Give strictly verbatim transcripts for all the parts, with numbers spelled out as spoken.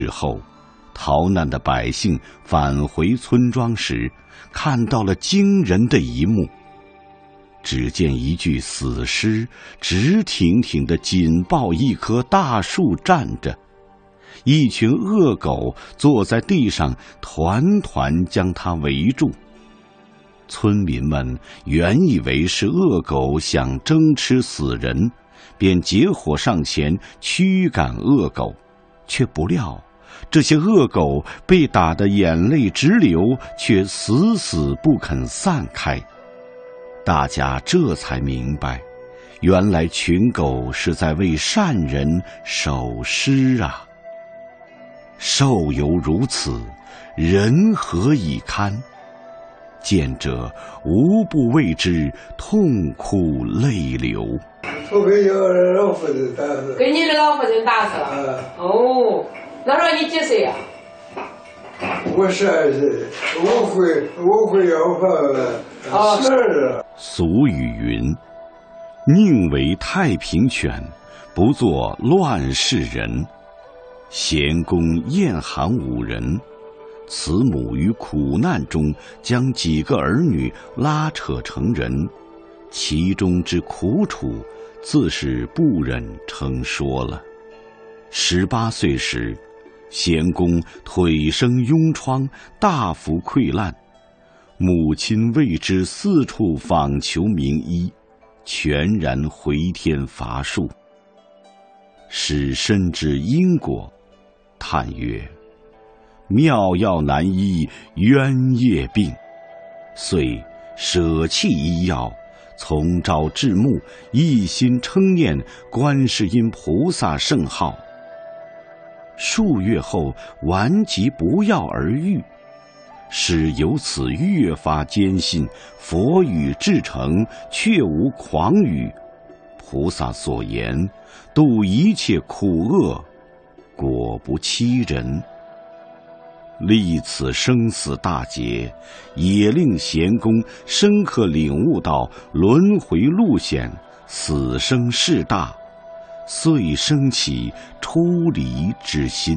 之后，逃难的百姓返回村庄时，看到了惊人的一幕。只见一具死尸直挺挺地紧抱一棵大树站着，一群恶狗坐在地上，团团将它围住。村民们原以为是恶狗想争吃死人，便结伙上前驱赶恶狗，却不料这些恶狗被打得眼泪直流，却死死不肯散开。大家这才明白，原来群狗是在为善人守尸啊！兽犹如此，人何以堪？见者无不为之痛哭泪流。 我给我老夫人打死。 给你的老夫人打死了。嗯、哦，那时候你几岁呀、 啊？我十二岁，我会我会要饭，十二了。 俗语云：“宁为太平犬，不做乱世人。”贤公晏寒五人，慈母于苦难中将几个儿女拉扯成人，其中之苦楚，自是不忍称说了。十八岁时，贤公腿生痈疮，大幅溃烂，母亲为之四处访求名医，全然回天乏术。使深知因果，叹曰：“妙药难医冤业病。”遂舍弃医药，从朝至暮，一心称念观世音菩萨圣号。数月后，顽疾不药而愈，使由此越发坚信佛语至诚，确无诳语。菩萨所言，度一切苦厄，果不欺人。历此生死大劫，也令贤公深刻领悟到轮回路险，死生事大，遂生起出离之心。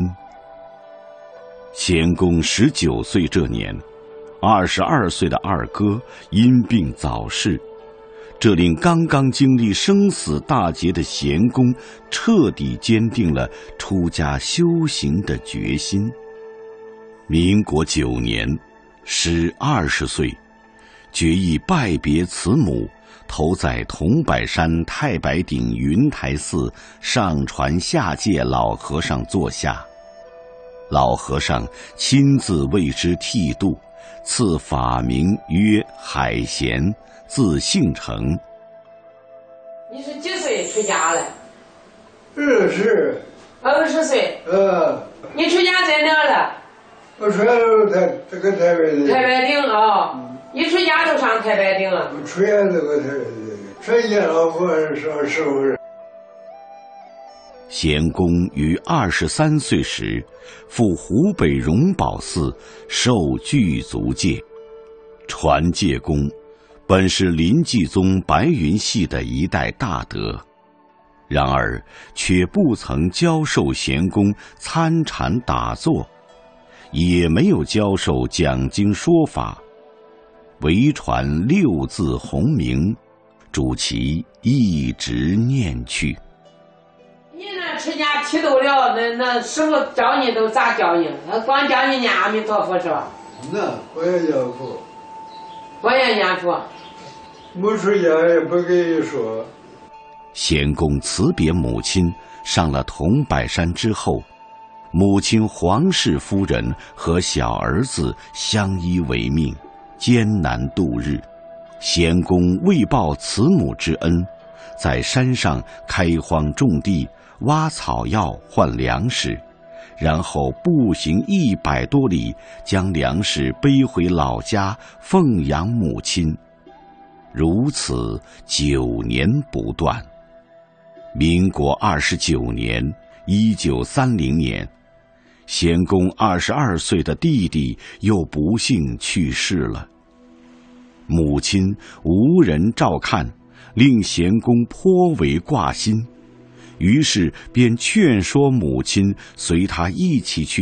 贤公十九岁这年，二十二岁的二哥因病早逝，这令刚刚经历生死大劫的贤公彻底坚定了出家修行的决心。民国九年，时二十岁，决意拜别慈母，投在桐柏山太白顶云台寺上传下界老和尚座下。老和尚亲自为之剃度，赐法名曰海贤，字姓成。 你是几岁出家了？ 二十。 二十岁。 呃。 你出家在哪了？ 我出家都台这个台北的。 太白顶啊、哦！你出家都上太白顶了？ 我出家这个台北的，出家老和尚师傅。 贤公于二十三岁时，赴湖北荣宝寺受具足戒。传戒公本是临济宗白云系的一代大德，然而却不曾教授贤公参禅打坐，也没有教授讲经说法，唯传六字洪名，主其一直念去。 你那出家剃度了，那那师傅教你都咋教你？他光教你念阿弥陀佛是吧？ 那我也念佛。 我也念佛。 没出家也不跟你说。 贤公辞别母亲，上了桐柏山之后，母亲黄氏夫人和小儿子相依为命，艰难度日。贤公为报慈母之恩，在山上开荒种地，挖草药换粮食，然后步行一百多里，将粮食背回老家奉养母亲。如此九年不断。民国二十九年，一九三零年，贤公二十二岁的弟弟又不幸去世了。母亲无人照看，令贤公颇为挂心， 于是便劝说母亲随他一起去